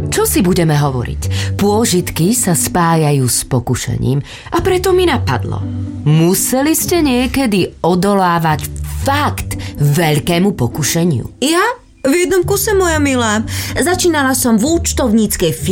Čo si budeme hovoriť? Pôžitky sa spájajú s pokušením a preto mi napadlo. Museli ste niekedy odolávať fakt veľkému pokušeniu? Ja? V jednom kuse, moja milá. Začínala som v účtovníckej